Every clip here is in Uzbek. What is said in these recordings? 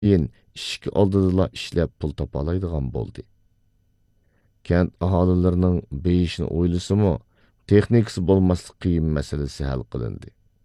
keyin ishki oldida ishlab pul topalaydigan bo'ldi. Kent aholilarining beyishini o'ylasimi, texnikasi bo'lmaslik qiyin masalasi hal qilindi.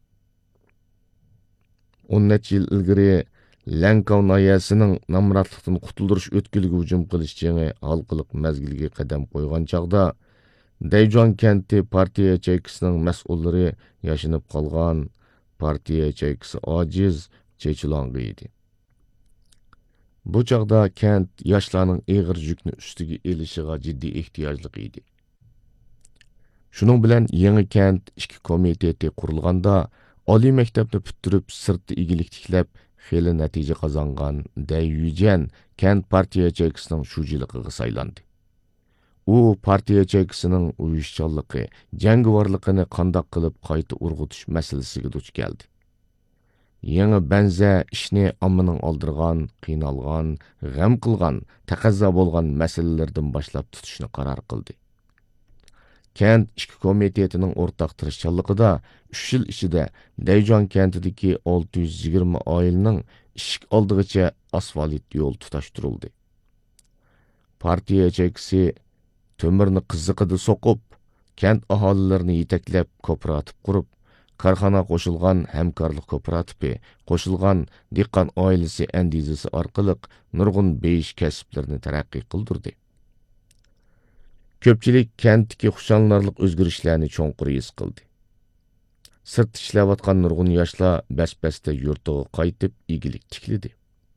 10 necha yil ilgari Lankov noyasining namratlikdan qutuldirish o'tkiliga hujum qilish jangi halqiliq mezgilga qadam qo'ygan chog'da Dayjon kenti partiya yachaykisining mas'ullari yashinib qolgan, partiya yachaykisi ojiz, chechilongi edi. Bu chog'da kent yoshlarning ig'ir yukni ustiga elishiga jiddiy ehtiyojli edi. Shuning bilan yangi kent ishki komiteti qurilganda oliy maktabni bitirib sirtda igilik tiklab xeli natija qozongan Dayujan kent partiya yachaykisining shujiligiga saylandi. U partiya yachaykisining uyushchanligi, jangovarligini qandoq qilib qayta urg'utish masalasiga duch keldi. Yangi benze ishni ommaning oldirgan, qiynalgan, g'am qilgan, taqazzo bo'lgan masalalardan boshlab tutishni qaror qildi. Kent ishki komitetining o'rtaq tirishchanligida 3 yil ichida Dayjon kentidagi 620 oilaning ishik oldigacha asfalt yo'l tutashtirildi. Partiya yachaykisi tömürni qiziqida so'qib, kent aholilarini yetaklab kooperativ qurib, korxona qo'shilgan hamkorlik kooperativi, qo'shilgan dehqon oilasi andizasi orqali nurg'un beyish kasblarini taraqqiy qildirdi. Ko'pchilik kentdagi xushonlarlik o'zgarishlarni cho'nqur his qildi. Sirt ishlayotgan nurg'un yoshlar bas-basda yurtiga qaytib igilik tiklidi.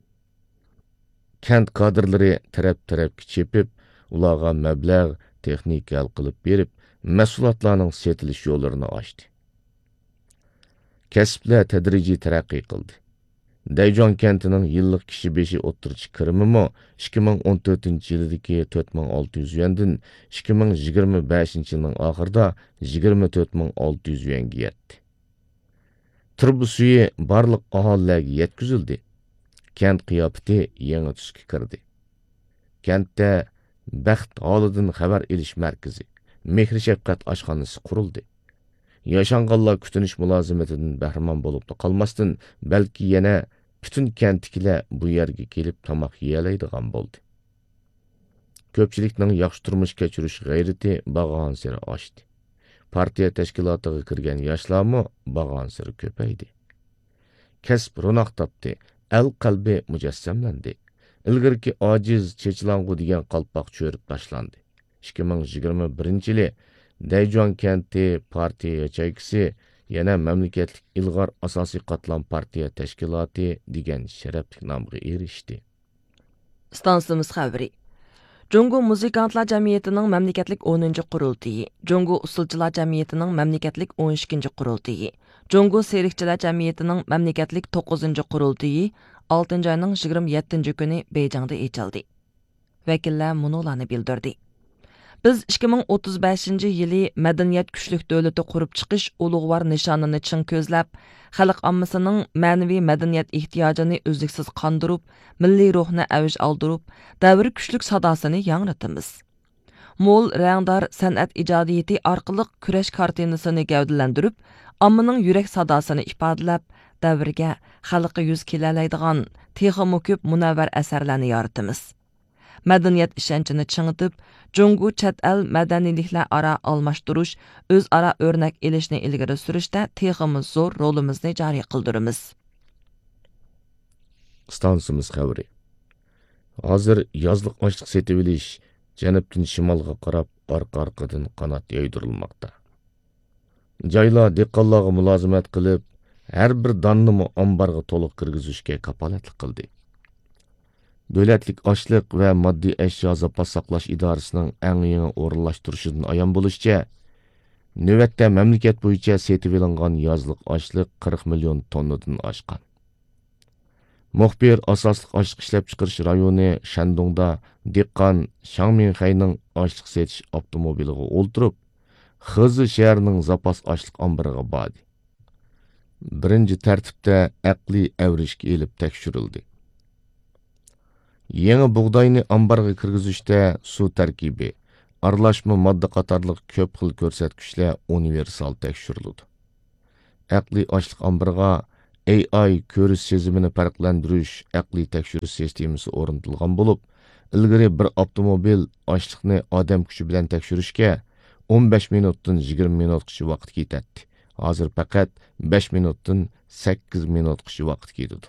Kent kadrlari taraf-tarafga chepib, ularga mablag' texnika hal qilib berib, mahsulotlarning setilish yo'llarini ochdi. Kasblar tadrijiy taraqqiy qildi. Dayjon kentining yillik kishi beshi o'ttirchi kirimi 2014-yildagi 4600 yuandan 2025 yilning oxirida 24600 yuanga yetdi. Turbu suyi barliq aholilarga yetkazildi. Kent qiyofati yangi tusga kirdi. Kentda baxt holidan xabar elish markazi, mehr shafqat oshxonasi qurildi. Yaşanğanlar kutunish mulozimatidan bahramon bo'lib qolmasdan, balki yana butun kentkilar bu yerga kelib tomoq yeyalaydigan bo'ldi. Ko'pchilikning yaxshi turmush kechirish g'ayrati bag'on sari oshdi. Partiya tashkilotiga kirgan yoshlarmi bag'on sari ko'paydi. Kasb ro'noq topdi, el qalbi mujassamlandi. Ilgirki ojiz chechilongu degan qalpoq cho'rib tashlandi. 2021-yili Dayjon kenti partiya yachaykisi yana mamlakatlik ilg'or asosiy qatlam partiya tashkiloti degan sharafli nomga erishdi. Stansimiz xabari. Jungo Muzikantlar Jamiyetining mamlakatlik 10-chi qurultiyi, Jungo Usulchilar Jamiyetining mamlakatlik 12-chi qurultiyi, Jungo Serikchilar Jamiyetining mamlakatlik 9-chi qurultiyi 6-oyning 27-chi kuni Beyjingda ochildi. Vakillar munolarni bildirdi. Biz 2035-yili madaniyat kuchlik davlati qurib chiqish ulug'vor nishonini chin ko'zlab, xalq ommasining ma'naviy madaniyat ehtiyojini uzluksiz qondirib, milliy ruhni avj oldirib, davr kuchlik sadosini yangratamiz. Mo'l rangdor san'at ijodiyati orqali kurash kartinasini gavdalantirib, ommaning yurak sadosini ifodalab, davrga xalqqa yuz kelalaydigan texmo ko'p munavvar asarlarni yaratamiz. Madaniyat ishonchini chingitib, Jungo chet el madaniyliklar ara almashtirish, o'zaro o'rnak elishni ilgari surishda teximiz zo'r rolimizni joriy qildiramiz. Stansimiz xabari. Hozir yozliq ochliq setib olish janubdan shimolga qarab orqa-orqadan qanot yaydirilmoqda. Joylar dehqonlarga mulozimat qilib, har bir donni omborga to'liq kirgizishga kapolatlik qildi. Davlatlik ochliq va moddiy ashyo zapas saqlash idorasining eng yangi o'rinlashtirishidan ayon bo'lishicha, navbatda mamlakat bo'yicha setib olingan yozliq ochliq 40 million tonnadan oshgan. Muxbir asosliq ochliq ishlab chiqarish rayoni Shandongda dehqon Shangminxayning ochliq setish avtomobiliga o'ltirib, Xizi shahrining zapas ochliq omboriga bordi. Birinchi tartibda aqliy avrishga elib tekshirildi. Yangi bug'doyni omborga kirgizishda suv tarkibi, aralashma modda qatorliq ko'p xil ko'rsatkichlar universal tekshirildi. Aqliy ochliq omboriga AI ko'rish sezimini farqlantirish aqliy tekshirish sistemasi o'rnatilgan bo'lib, ilgari bir avtomobil ochliqni odam kuchi bilan tekshirishga 15 minutdan 20 minutgacha vaqt ketadi. Hozir faqat 5 minutdan 8 minutgacha vaqt ketadi.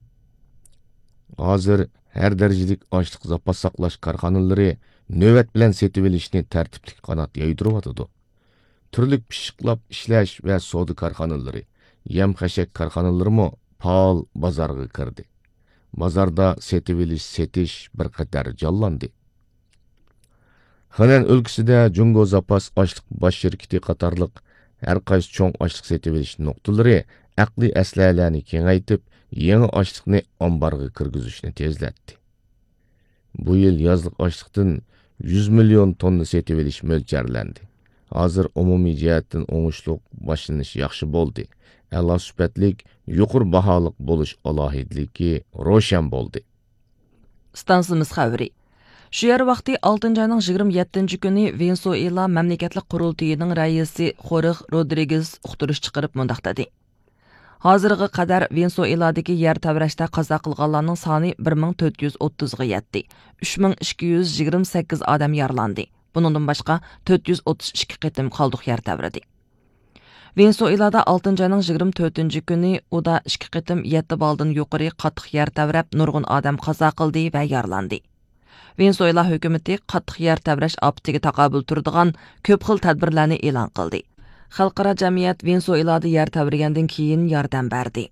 Hozir har darajalik ochliq zapas saqlash korxonalari navbat bilan setib olishni tartibli qanot yaydiryotidi. Turli pishiqlab ishlash va savdo korxonalari, yem-xashak korxonalarimi faol bozorga kirdi. Bozorda setib olish, setish bir qator jonlandi. Xanan o'lkasida Jungo Zapas ochliq bosh shirkati qatorliq har qaysi cho'ng ochliq setib olish nuqtalari aqliy aslalarni kengaytib, yangi ochliqni omborga kirgizishni tezlatdi. Bu yil yozliq ochliqdan 100 million tonna setib olish mo'ljallanadi. Hozir umumiy jihatdan o'ngishliq boshlanish yaxshi bo'ldi. A'lo sifatlik, yuqori baholiq bo'lish alohidligi ro'shan bo'ldi. Stansimiz xabari. Shu yer vaqti 6-ayning 27-kuni Venezuela mamlakatlik qurultayining raisi Jorge Rodriguez uqtirish chiqarib mundaq dedi. Hozirga qadar Venezueladagi yer tavrashda qazo qilganlarning soni 1430 ga yetdi. 3228 odam yaralandi. Bundan boshqa 432 qitim qoldiq yer tavradi. Venezuelada 6-ayning 24-kuni uda 2 qitim 7 baldan yuqori qattiq yer tavrab nurg'un odam qazo qildi va yaralandi. Venezuela hukumati qattiq yer tavrash optiga taqobil turadigan ko'p xil tadbirlarni e'lon qildi. Xalqaro jamiyat Venezuelada yer tavragandan keyin yordam berdi.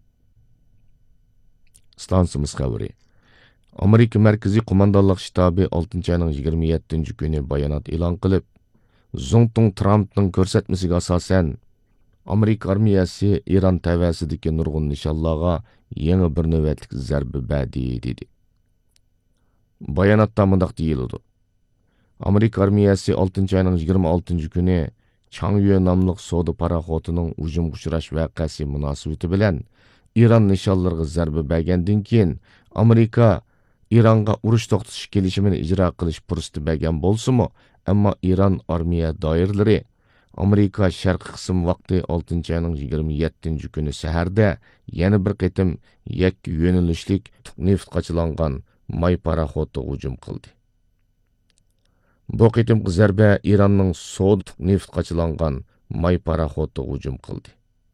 Stansimiz xabari. Amerika Markaziy qo'mondonlik shtabi 6-ayning 27-kuni bayonot e'lon qilib, Zongtung Trumpning ko'rsatmasiga asosan Amerika armiyasi Iran tavasidagi nurg'un nishonlarga yangi bir navbatlik zarba berdi dedi. Bayonotda mundaq deyiladi. Amerika armiyasi 6-ayning 26-kuni Changyue nomli savdo paraxotining hujumga uchrash voqeasi munosabati bilan Iran nishonlariga zarba bergandan keyin Amerika Ironga urush to'xtatish kelishimini ijro qilish fursati bergan bo'lsa-mu, ammo Iran armiya doiralari Amerika sharqiy qism vaqti 6-ayning 27-kuni saharda yana bir qitim yakka yo'nalishlik neft qachilangan may paraxoti hujum qildi. Bu qitimki zarba Iranning Sod neft qachilangan may paraxoti hujum qildi.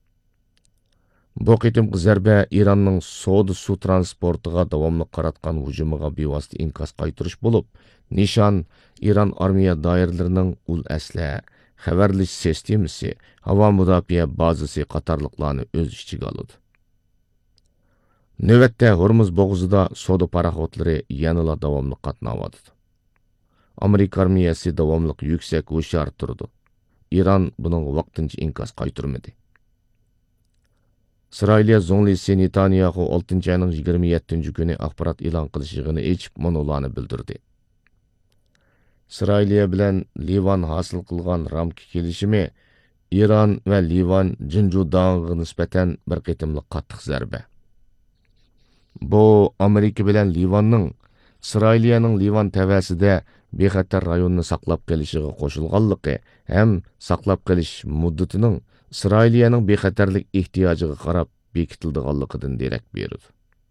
Bu qitimki zarba Iranning Sod suv transportiga davomli qaratgan hujumiga bevosita inkos qaytirish bo'lib, nishon Iran armiya doiralarining ul asla, xabarlash sistemasi, havo mudofaa bazasi qatorliqlarni o'z ichiga oladi. Navbatda Hormuz bo'g'izida savdo paraxotlari yanada davomli qatnayapti. Amerika armiyasi davomli yuksak hushyor turdi. Iran buning vaqtincha inkos qaytarmadi. İsrailiya zonlisi Netanyahu 6-ayning 27-kuni axborot e'lon qilishini echib monolarni bildirdi. İsrailiya bilan Livan hosil qilgan ramki kelishimi Iran va Livan Jinjudangga nisbatan bir qitimlik qattiq zarba. Bu Amerika bilan Livanning İsrailiyaning Livan tavasida bexatar rayonni saqlab qolishiga qo'shilganligi ham saqlab qolish muddatining İsrailiyaning bexatarlik ehtiyojiga qarab bekitildiganligidan derak beradi.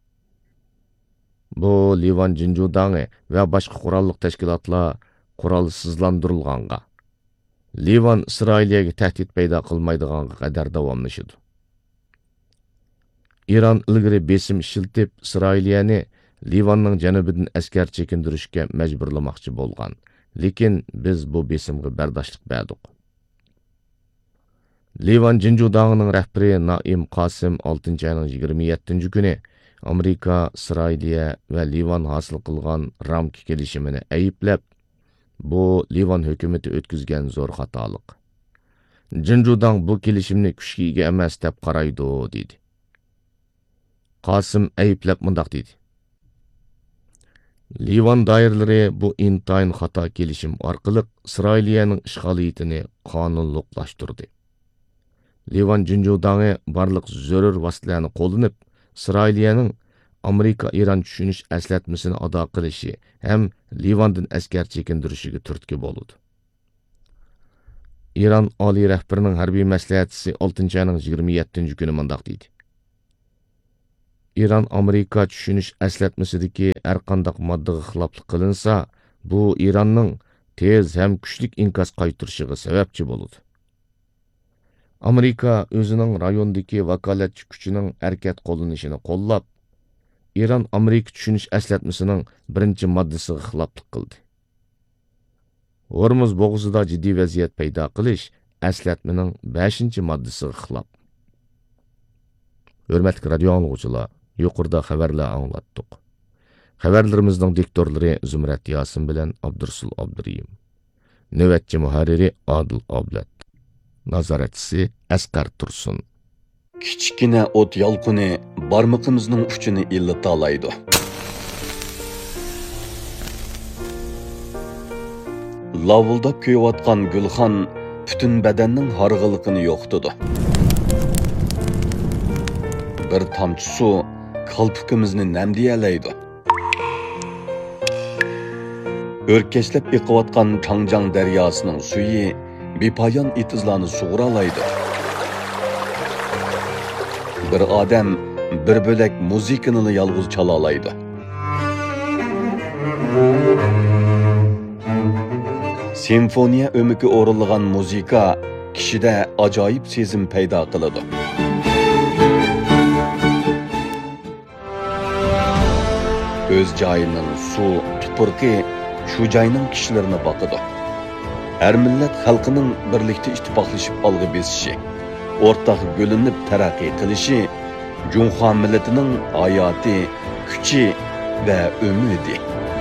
Bu Livan Jinjudangi va boshqa qurolli tashkilotlar qurolsizlantirilganga, Livan İsrailiyaga tahdid paydo qilmaydiganga qadar davomlashadi. İran ilgari besim ishiltib İsrailiyani Livanning janubidan askar chekindirishga majburlamoqchi bo'lgan, lekin biz bu besimga bardoshlik berdik. Livan Jinjudangining rahbari Naim Qasim 6-ayning 27-kuni Amerika, İsrailiya va Livan hosil qilgan ramki kelishimini ayblab, bu Livan hukumati o'tkazgan zo'r xatolik. Jinjudang bu kelishimni kuchga ega emas deb qaraydi dedi. Qasim ayblab mundaq dedi. Livan doiralari bu intayin xato kelishim orqali İsrailiyaning ishg'oliyatini qonunliqlashtirdi. Livan Jinjudangi barliq zarur vositalarni qo'llanib, İsrailiyaning Amerika Iran tushunish eslatmasini ado qilishi ham Livandan askar chekindirishiga turtki bo'ldi. İran oliy rahbarining harbiy maslahatchisi 6-ayning 27-kuni mundaq dedi. İran Amerika tushunish eslatmasidagi har qanday moddaga xiloflik qilinsa, bu Iranning tez ham kuchlik inkos qaytarishiga sababchi bo'ladi. Amerika o'zining rayondagi vakolatchi kuchining harakat qo'llanishini qo'llab, İran Amerika tushunish eslatmasining birinchi moddasiga xiloflik qildi. Hormuz bo'g'izida jiddiy vaziyat paydo qilish eslatmaning 5-moddasiga xilof. Hurmatli radio anglovchilar, yuqorida xabarlar anglatdik. Xabarlarimizning diktorlari Zumrat Yasin bilan Abdursul Abduriyim. Navbatchi muharriri Adil Ablat. Nazoratchisi Asqar Tursun. Kichkina o't yolqini barmoqimizning uchini illata oladi. Lavuldab kuyayotgan gulxon butun badanning harg'iliqini yo'qtidi. Bir tomchi suv qalpikimizni namdiyalaydi. O'rkashlab iqiyotgan Changjang daryosining suyi bepoyon itizlarni sug'uralaydi. Bir odam bir bo'lak muzikani yolg'iz chala oladi. Simfoniya o'miki o'rinlagan muzika kishida ajoyib sezim paydo qiladi. O'z joyining suv tupurqi shu joyning kishilarini boqadi. Har millat xalqining birlikda ittifoqlashib olg'i besishi, o'rtaq bo'linib taraqqiy qilishi Junxo millatining hayoti, kuchi va umidi.